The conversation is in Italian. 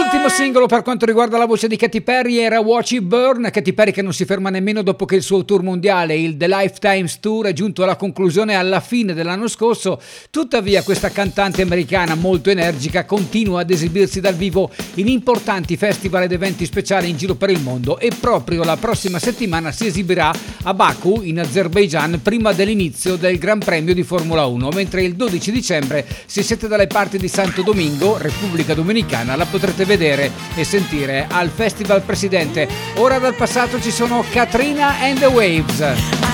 L'ultimo singolo per quanto riguarda la voce di Katy Perry era Watch It Burn. Katy Perry che non si ferma nemmeno dopo che il suo tour mondiale, il The Lifetimes Tour, è giunto alla conclusione alla fine dell'anno scorso. Tuttavia questa cantante americana molto energica continua ad esibirsi dal vivo in importanti festival ed eventi speciali in giro per il mondo, e proprio la prossima settimana si esibirà a Baku in Azerbaijan prima dell'inizio del Gran Premio di Formula 1, mentre il 12 dicembre, se siete dalle parti di Santo Domingo, Repubblica Dominicana, la potrete vedere e sentire al Festival Presidente. Ora dal passato ci sono Katrina and the Waves.